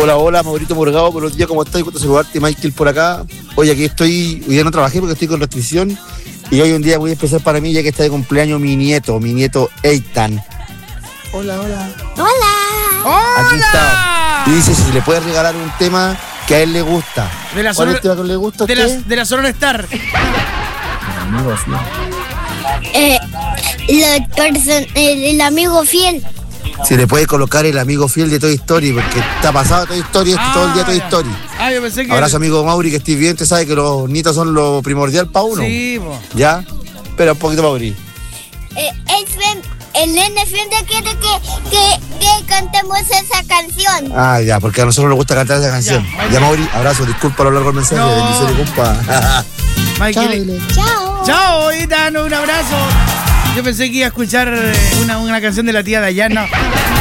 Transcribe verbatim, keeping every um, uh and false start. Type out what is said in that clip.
Hola, hola, Maurito Morgado, buenos días, ¿cómo estás? Gusto saludarte, Michael, por acá. Hoy aquí estoy, hoy día no trabajé porque estoy con restricción y hoy un día muy especial para mí ya que está de cumpleaños mi nieto, mi nieto Eitan. Hola, hola. Hola. Aquí está. Y dice si le puede regalar un tema que a él le gusta. De la ¿Cuál es sonora, el tema que le gusta a de, usted? la, de la Sonora Star. Amigo, sí. Eh, la person- el, el amigo fiel. Si le puede colocar el amigo fiel de Toy Story, porque está pasado Toy Story, este, Ah, todo el día Toy ya. Story. Ah, yo pensé que... Abrazo, amigo Mauri, que estés bien. Te sabe que los nietos son lo primordial para uno. Sí, po. ¿Ya? Espera un poquito, Mauri. Eh, el, fen- el nene fiel quiere que, que, que cantemos esa canción. Ah, ya, porque a nosotros nos gusta cantar esa canción. Ya, Ya, Mauri, abrazo, disculpa a lo largo del mensaje. No. Bendiciones, compa. Michael. Chao. Chao, Itano, un abrazo. Yo pensé que iba a escuchar eh, una, una canción de la tía Dayana.